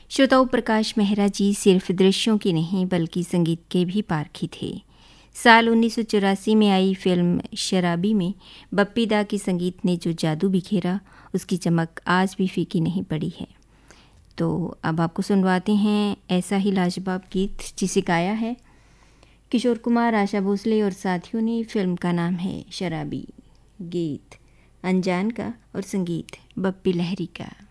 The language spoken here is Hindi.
श्रोताओं, प्रकाश मेहरा जी सिर्फ दृश्यों के नहीं बल्कि संगीत के भी पारखी थे। साल 1984 में आई फिल्म शराबी में बप्पी दा के संगीत ने जो जादू बिखेरा, उसकी चमक आज भी फीकी नहीं पड़ी है। तो अब आपको सुनवाते हैं ऐसा ही लाजवाब गीत जिसे गाया है किशोर कुमार, आशा भोसले और साथियों ने। फिल्म का नाम है शराबी, गीत अनजान का और संगीत बप्पी लहरी का।